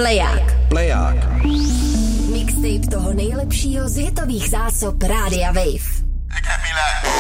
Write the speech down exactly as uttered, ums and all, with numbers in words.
Pleják. Pleják. Mixtape toho nejlepšího z hitových zásob Rádia Wave.